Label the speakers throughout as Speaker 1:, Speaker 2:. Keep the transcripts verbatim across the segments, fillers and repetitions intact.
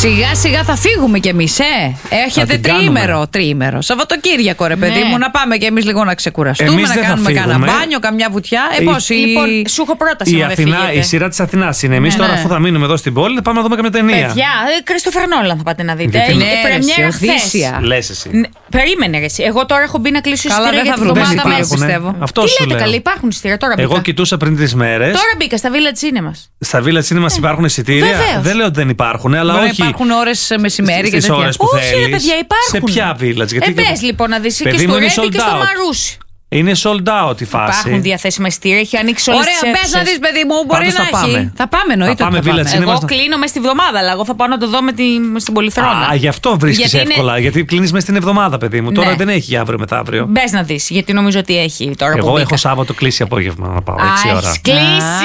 Speaker 1: Σιγά σιγά θα φύγουμε κι εμείς, ε. Έχετε τριήμερο, τριήμερο. Σαββατοκύριακο, ρε παιδί ναι. μου, να πάμε κι εμείς λίγο να ξεκουραστούμε, εμείς να κάνουμε κανένα μπάνιο, καμιά βουτιά. Ε, πώς, η... Λοιπόν,
Speaker 2: σου έχω πρόταση.
Speaker 3: Η, Αθηνά, η σειρά της Αθηνάς είναι. Εμείς ναι, τώρα, ναι. αφού θα μείνουμε εδώ στην πόλη, θα πάμε να δούμε καμιά ταινία.
Speaker 2: Παιδιά, Κρίστοφερ Νόλαν θα πάτε να δείτε.
Speaker 1: Γιατί
Speaker 2: είναι πρεμιέρα χθες.
Speaker 3: Λες εσύ.
Speaker 2: Περίμενε, ρε εσύ. Εγώ τώρα έχω μπει να κλείσω εισιτήρια για την εβδομάδα μέσα, πιστεύω.
Speaker 3: Αυτό
Speaker 2: τι λέτε, καλή, υπάρχουν εισιτήρια τώρα.
Speaker 3: Εγώ κοιτούσα πριν τρεις μέρες.
Speaker 2: Τώρα μπήκα στα Village Cinemas.
Speaker 3: Στα Village Cinemas υπάρχουν εισιτήρια. Δεν λέω ότι δεν υπάρχουν, αλλά όχι.
Speaker 1: Υπάρχουν ώρες μεσημέρι και τέτοια.
Speaker 2: Όχι, ρε παιδιά, υπάρχουν.
Speaker 3: Σε ποια Village?
Speaker 2: Ε, πες λοιπόν να δεις και στο Ρέντι και στο Μαρούσι.
Speaker 3: Είναι sold out η φάση.
Speaker 2: Υπάρχουν διαθέσιμα εισιτήρια, έχει ανοίξει όλες τις αίθουσες.
Speaker 1: Ωραία, πες να δεις, παιδί μου, μπορεί
Speaker 3: Πάντως
Speaker 1: να
Speaker 3: θα
Speaker 1: έχει.
Speaker 3: Πάμε.
Speaker 1: Θα πάμε, εννοείται.
Speaker 2: Εγώ κλείνω μες στη βδομάδα, αλλά εγώ θα πάω να το δω με τη, στην Πολυθρόνα.
Speaker 3: Α, γι' αυτό βρίσκεις γιατί εύκολα. Είναι... Γιατί κλείνεις μες στην εβδομάδα, παιδί μου. Ναι. Τώρα δεν έχει αύριο μεθαύριο.
Speaker 2: Μπες να δεις, γιατί νομίζω ότι έχει τώρα.
Speaker 3: Εγώ
Speaker 2: που
Speaker 3: έχω Σάββατο κλείσει απόγευμα να πάω. έξι ώρα.
Speaker 2: Έχεις κλείσει.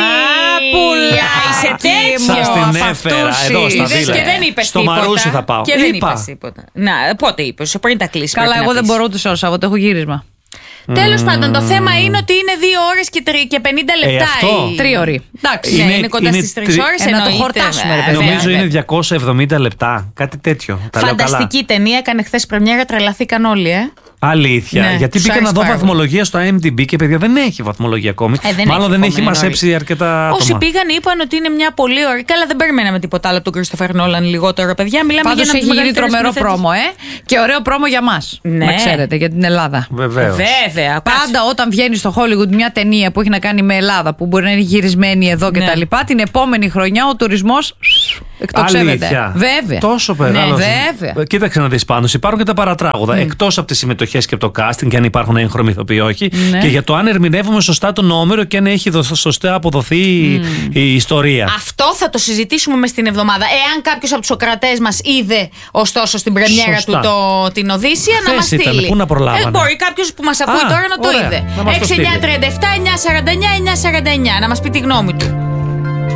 Speaker 2: Πουλά, είσαι τέτοιο.
Speaker 3: Σας την έφερα εδώ στα Village.
Speaker 2: Και δεν είπες
Speaker 3: στο Μαρούσι θα πάω.
Speaker 2: Και δεν είπες τίποτα. Να, πότε είπες, πριν τα κλείσει.
Speaker 1: Καλά, εγώ δεν μπορώ ούτε στο Σάββατο, έχω γύρισμα.
Speaker 2: Τέλος mm. πάντων, το θέμα είναι ότι είναι δύο ώρες και, τρι, και πενήντα λεπτά.
Speaker 3: Ε, αυτό.
Speaker 2: Η...
Speaker 1: Τρίωρη. Εντάξει.
Speaker 2: Είναι, ναι, είναι κοντά στις τρεις ώρες.
Speaker 1: Ε, να το χορτάσουμε, ρε παιδί.
Speaker 3: Νομίζω είναι διακόσια εβδομήντα λεπτά. Κάτι τέτοιο.
Speaker 2: Φανταστική ταινία. Έκανε χθες πρεμιέρα, τρελαθήκαν όλοι, ε.
Speaker 3: Αλήθεια. Ναι, γιατί πήγα να δω βαθμολογία στο άι εμ ντι μπι και παιδιά δεν έχει βαθμολογία ακόμη.
Speaker 2: Ε, δεν
Speaker 3: Μάλλον
Speaker 2: έχει
Speaker 3: δεν έχει μασέψει αρκετά άτομα.
Speaker 2: Όσοι πήγαν είπαν ότι είναι μια πολύ ωραία. Καλά, δεν περιμέναμε τίποτα άλλο από τον Κρίστοφερ Νόλαν λιγότερο, παιδιά. Μιλάμε
Speaker 1: πάντως
Speaker 2: για ένα
Speaker 1: έχει γίνει τρομερό πρόμο, ε. Και ωραίο πρόμο για μας.
Speaker 2: Ναι.
Speaker 1: Να ξέρετε, για την Ελλάδα.
Speaker 3: Βεβαίως.
Speaker 2: Βέβαια.
Speaker 1: Πάντα όταν βγαίνει στο Hollywood μια ταινία που έχει να κάνει με Ελλάδα, που μπορεί να είναι γυρισμένη εδώ
Speaker 2: ναι.
Speaker 1: κτλ., την επόμενη χρονιά ο τουρισμός εκτοξεύεται. Βέβαια.
Speaker 3: Τόσο μεγάλο.
Speaker 1: Ναι, βέβαια.
Speaker 3: Κοίταξε να δεις πάνω. Υπάρχουν και τα παρατράγουδα. Mm. Εκτός από τις συμμετοχές και από το casting, και αν υπάρχουν έγχρωμοι ηθοποιοί όχι. Ναι. Και για το αν ερμηνεύουμε σωστά το νούμερο και αν έχει σωστά αποδοθεί mm. η ιστορία.
Speaker 2: Αυτό θα το συζητήσουμε μες την εβδομάδα. Εάν κάποιος από τους σοκρατές μας είδε ωστόσο στην πρεμιέρα του το, την Οδύσσια, να μας στείλει.
Speaker 3: Πού να προλάβανε.
Speaker 2: Ε, μπορεί κάποιος που μας ακούει Α, τώρα να το
Speaker 3: ωραία,
Speaker 2: είδε.
Speaker 3: έξι εννιά
Speaker 2: τριάντα επτά εννιακόσια σαράντα εννιά εννιακόσια σαράντα εννιά να μας πει τη γνώμη του.